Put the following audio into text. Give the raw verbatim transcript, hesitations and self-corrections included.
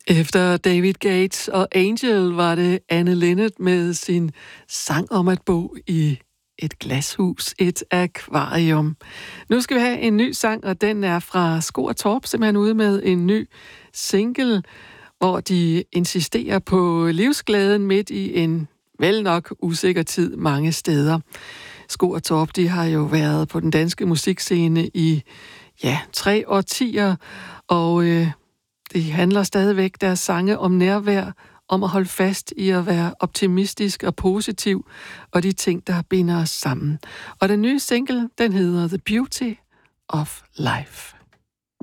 Efter David Gates og Angel var det Anne Linnet med sin sang om at bo i et glashus, et akvarium. Nu skal vi have en ny sang, og den er fra Sko og Torp, simpelthen ude med en ny single, hvor de insisterer på livsglæden midt i en vel nok usikker tid mange steder. Sko og Torp, de har jo været på den danske musikscene i ja, tre årtier, og øh, det handler stadigvæk deres sange om nærvær, om at holde fast i at være optimistisk og positiv, og de ting, der binder os sammen. Og den nye single, den hedder The Beauty of Life.